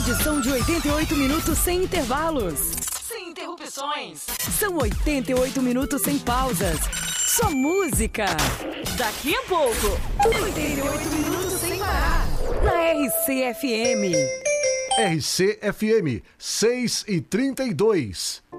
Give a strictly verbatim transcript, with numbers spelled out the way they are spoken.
Edição de oitenta e oito minutos sem intervalos. Sem interrupções. São oitenta e oito minutos sem pausas. Só música. Daqui a pouco, oitenta e oito minutos sem parar. Na R C F M. R C F M seis e trinta e dois.